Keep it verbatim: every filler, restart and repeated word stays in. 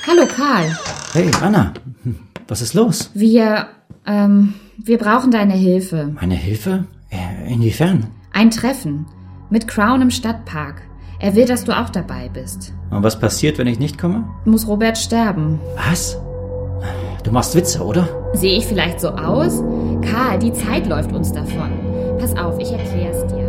Hallo Karl. Hey Anna, was ist los? Wir, ähm, wir brauchen deine Hilfe. Meine Hilfe? Äh, Inwiefern? Ein Treffen mit Crown im Stadtpark. Er will, dass du auch dabei bist. Und was passiert, wenn ich nicht komme? Muss Robert sterben. Was? Du machst Witze, oder? Sehe ich vielleicht so aus? Karl, die Zeit läuft uns davon. Pass auf, ich erklär's dir.